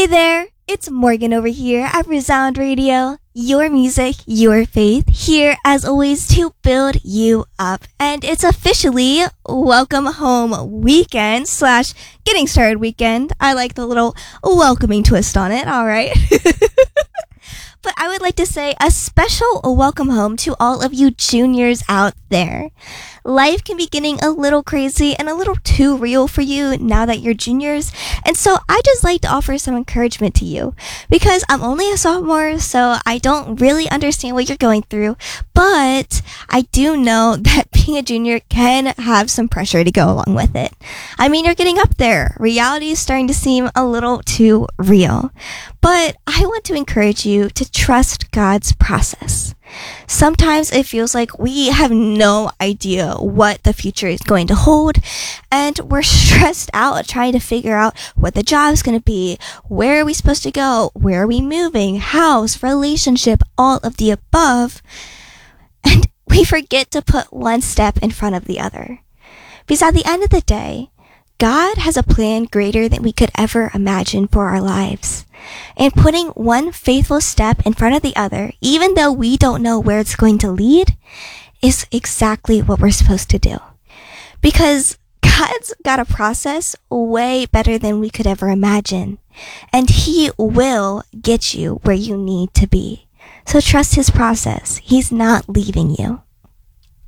there, it's Morgan over here at Resound Radio. Your music, your faith, here as always to build you up. And it's officially welcome home weekend / getting started weekend. I like the little welcoming twist on it, alright? But I would like to say a special welcome home to all of you juniors out there. Life can be getting a little crazy and a little too real for you now that you're juniors. And so I just like to offer some encouragement to you because I'm only a sophomore, so I don't really understand what you're going through. But I do know that being a junior can have some pressure to go along with it. I mean, you're getting up there. Reality is starting to seem a little too real. But I want to encourage you to trust God's process. Sometimes it feels like we have no idea what the future is going to hold, and we're stressed out trying to figure out what the job is going to be, where are we supposed to go, where are we moving, house, relationship, all of the above. And we forget to put one step in front of the other. Because at the end of the day, God has a plan greater than we could ever imagine for our lives. And putting one faithful step in front of the other, even though we don't know where it's going to lead, is exactly what we're supposed to do. Because God's got a process way better than we could ever imagine. And He will get you where you need to be. So trust His process. He's not leaving you.